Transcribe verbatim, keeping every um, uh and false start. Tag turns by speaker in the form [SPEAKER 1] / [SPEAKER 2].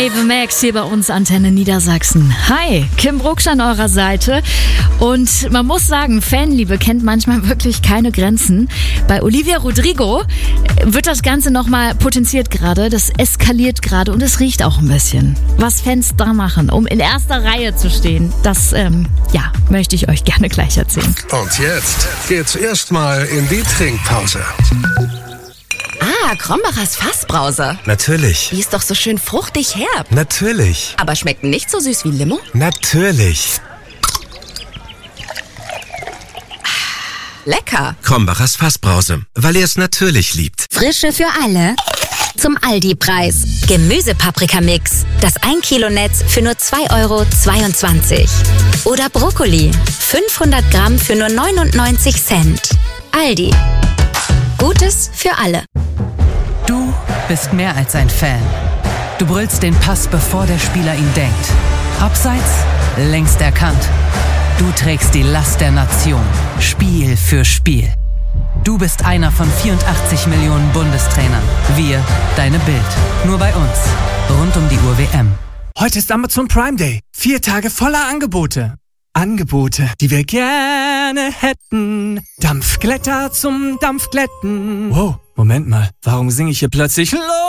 [SPEAKER 1] Ava Max hier bei uns, Antenne Niedersachsen. Hi, Kim Brucksch an eurer Seite. Und man muss sagen, Fanliebe kennt manchmal wirklich keine Grenzen. Bei Olivia Rodrigo wird das Ganze nochmal potenziert gerade. Das eskaliert gerade und es riecht auch ein bisschen. Was Fans da machen, um in erster Reihe zu stehen, das ähm, ja, möchte ich euch gerne gleich erzählen.
[SPEAKER 2] Und jetzt geht's erstmal in die Trinkpause.
[SPEAKER 3] Ah, Krombachers Fassbrause.
[SPEAKER 4] Natürlich.
[SPEAKER 3] Die ist doch so schön fruchtig herb.
[SPEAKER 4] Natürlich.
[SPEAKER 3] Aber schmeckt nicht so süß wie Limo?
[SPEAKER 4] Natürlich.
[SPEAKER 3] Lecker.
[SPEAKER 4] Krombachers Fassbrause, weil ihr es natürlich liebt.
[SPEAKER 5] Frische für alle. Zum Aldi-Preis. Gemüsepaprikamix. Das ein Kilo Netz für nur zwei Euro zweiundzwanzig. Oder Brokkoli. fünfhundert Gramm für nur neunundneunzig Cent. Aldi. Gutes für alle.
[SPEAKER 6] Du bist mehr als ein Fan. Du brüllst den Pass, bevor der Spieler ihn denkt. Abseits, längst erkannt. Du trägst die Last der Nation. Spiel für Spiel. Du bist einer von vierundachtzig Millionen Bundestrainern. Wir, deine Bild. Nur bei uns. Rund um die Uhr W M.
[SPEAKER 7] Heute ist Amazon Prime Day. Vier Tage voller Angebote. Angebote, die wir gerne hätten. Dampfglätter zum Dampfglätten. Wow, Moment mal. Warum singe ich hier plötzlich los?